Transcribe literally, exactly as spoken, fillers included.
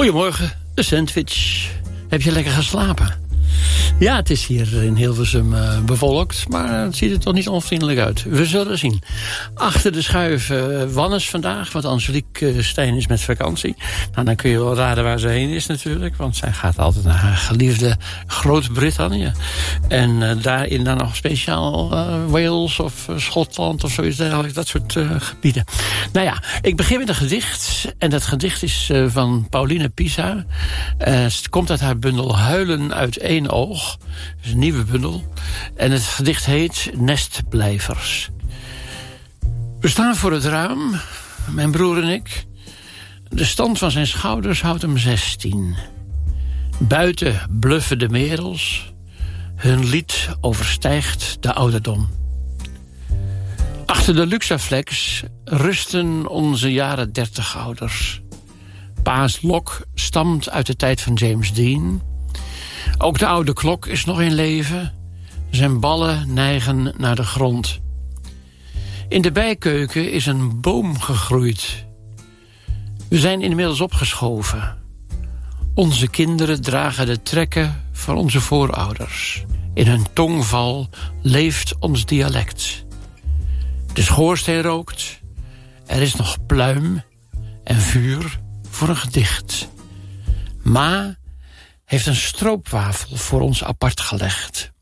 Goedemorgen, de sandwich. Heb je lekker geslapen? Ja, het is hier in Hilversum uh, bevolkt, maar het ziet er toch niet onvriendelijk uit. We zullen zien. Achter de schuif uh, Wannes vandaag, want Angelique uh, Stijn is met vakantie. Nou, dan kun je wel raden waar ze heen is natuurlijk, want zij gaat altijd naar haar geliefde Groot-Brittannië. En uh, daarin dan nog speciaal uh, Wales of uh, Schotland of zoiets dergelijks, dat soort uh, gebieden. Nou ja, ik begin met een gedicht. En dat gedicht is uh, van Pauline Pisa. Uh, het komt uit haar bundel Huilen uit één oog. Dat is een nieuwe bundel. En het gedicht heet Nestblijvers. We staan voor het raam, mijn broer en ik. De stand van zijn schouders houdt hem zestien. Buiten bluffen de merels. Hun lied overstijgt de ouderdom. Achter de Luxaflex rusten onze jaren dertig ouders. Pa's lok stamt uit de tijd van James Dean. Ook de oude klok is nog in leven. Zijn ballen neigen naar de grond. In de bijkeuken is een boom gegroeid. We zijn inmiddels opgeschoven. Onze kinderen dragen de trekken van onze voorouders. In hun tongval leeft ons dialect. De schoorsteen rookt. Er is nog pluim en vuur voor een gedicht. Ma heeft een stroopwafel voor ons apart gelegd.